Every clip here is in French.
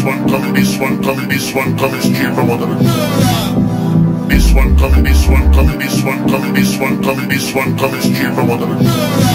coming straight from out of the This one coming, this one coming, this one coming, this one coming, this one coming straight from out of the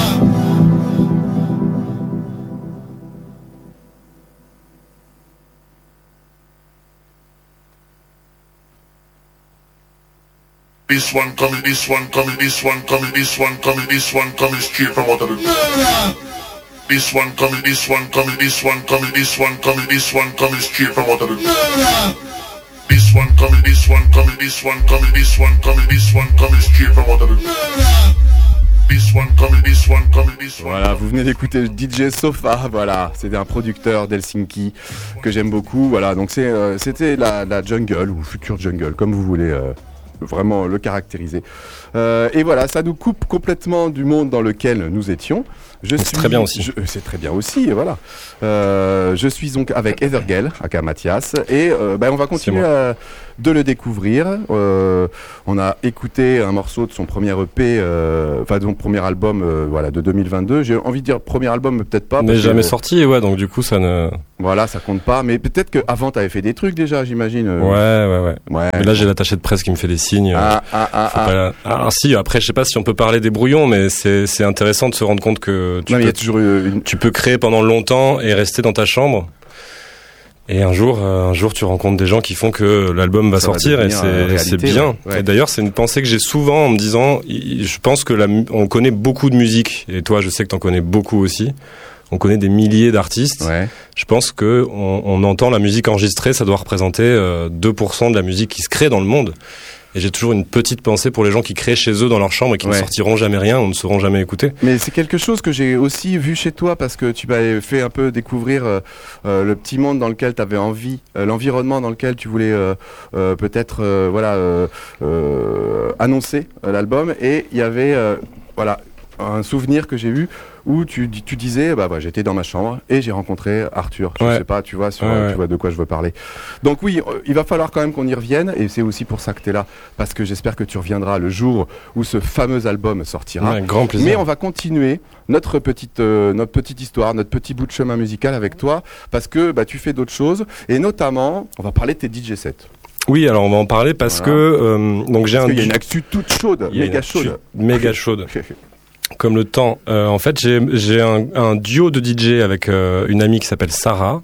This one coming, this one coming, this one coming, this one coming, this one coming straight from out of the This one coming, this one coming, this one coming, this one coming, this one coming straight from out of the This one coming, this one coming, this one coming, this one coming, this one coming straight from out of the This one coming, this one coming, this one. Voilà, vous venez d'écouter DJ Sofa, voilà, c'était un producteur d'Helsinki que j'aime beaucoup, voilà, donc c'était la jungle ou future jungle, comme vous voulez vraiment le caractériser. Et voilà, ça nous coupe complètement du monde dans lequel nous étions. C'est très bien aussi. C'est très bien aussi, voilà. Je suis donc avec Ethergale, aka Mathias, et on va continuer de le découvrir. On a écouté un morceau de son premier EP, de son premier album, de 2022. J'ai envie de dire premier album, mais peut-être pas. Mais jamais sorti, ouais, donc du coup ça ne... Voilà, ça compte pas, mais peut-être qu'avant t'avais fait des trucs déjà, j'imagine. Ouais. Mais là j'ai l'attaché de presse qui me fait des signes. Alors si, après je sais pas si on peut parler des brouillons, mais c'est intéressant de se rendre compte que tu peux créer pendant longtemps et rester dans ta chambre. Et un jour, tu rencontres des gens qui font que l'album va sortir et c'est bien. Ouais. Et d'ailleurs, c'est une pensée que j'ai souvent en me disant, je pense que on connaît beaucoup de musique, et toi, je sais que t'en connais beaucoup aussi. On connaît des milliers d'artistes. Ouais. Je pense que on entend la musique enregistrée, ça doit représenter 2% de la musique qui se crée dans le monde. Et j'ai toujours une petite pensée pour les gens qui créent chez eux dans leur chambre et qui ne sortiront jamais rien ou ne seront jamais écoutés. Mais c'est quelque chose que j'ai aussi vu chez toi parce que tu m'avais fait un peu découvrir le petit monde dans lequel tu avais envie, l'environnement dans lequel tu voulais annoncer l'album. Et il y avait un souvenir que j'ai eu où tu disais j'étais dans ma chambre et j'ai rencontré Arthur. Je sais pas, tu vois de quoi je veux parler. Donc oui, il va falloir quand même qu'on y revienne et c'est aussi pour ça que tu es là, parce que j'espère que tu reviendras le jour où ce fameux album sortira. Ouais, grand plaisir. Mais on va continuer notre petite histoire, notre petit bout de chemin musical avec toi, parce que tu fais d'autres choses et notamment on va parler de tes DJ sets. Oui, alors on va en parler parce que donc j'ai il y a une actu toute chaude, méga chaude. Comme le temps. En fait, j'ai un duo de DJ avec une amie qui s'appelle Sarah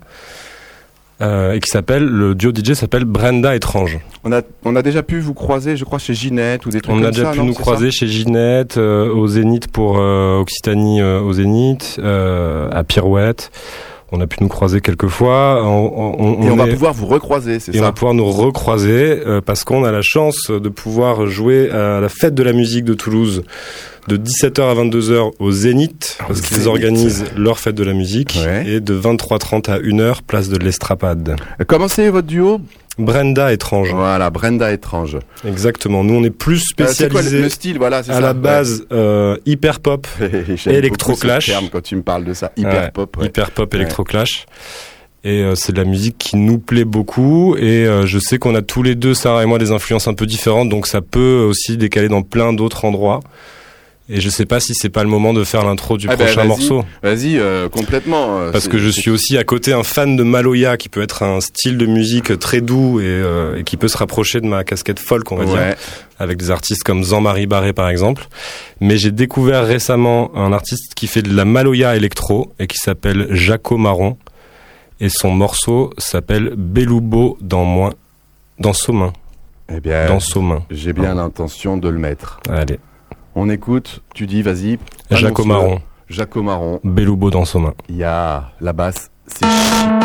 et le duo DJ s'appelle Brenda Étrange. On a déjà pu vous croiser, je crois, chez Ginette ou des trucs comme ça. On a déjà pu nous croiser chez Ginette, au Zénith pour Occitanie, au Zénith, à Pirouette. On a pu nous croiser quelques fois. On va pouvoir vous recroiser, c'est ça ? Et on va pouvoir nous recroiser parce qu'on a la chance de pouvoir jouer à la fête de la musique de Toulouse de 17h à 22h au Zénith, parce qu'ils organisent leur fête de la musique, et de 23h30 à 1h, place de l'Estrapade. Comment c'est votre duo ? Brenda Étrange. Voilà, Brenda Étrange. Exactement. Nous, on est plus spécialisés c'est quoi le style, c'est à ça, la base hyper pop, électro-clash. Quand tu me parles de ça, hyper pop. Hyper pop, électro-clash. Et c'est de la musique qui nous plaît beaucoup. Et je sais qu'on a tous les deux, Sarah et moi, des influences un peu différentes, donc ça peut aussi décaler dans plein d'autres endroits. Et je sais pas si c'est pas le moment de faire l'intro du prochain morceau. Vas-y, complètement. Parce que je suis aussi à côté un fan de Maloya, qui peut être un style de musique très doux et qui peut se rapprocher de ma casquette folk, on va dire, avec des artistes comme Jean-Marie Barré par exemple. Mais j'ai découvert récemment un artiste qui fait de la Maloya électro et qui s'appelle Jaco Marron. Et son morceau s'appelle Beloubo dans Somain. Eh bien, dans Somain. J'ai bien l'intention de le mettre. Allez. On écoute, tu dis, vas-y. Jaco Marron. Jaco Marron. Beloubo dans Somain. Il y a la basse, c'est chic.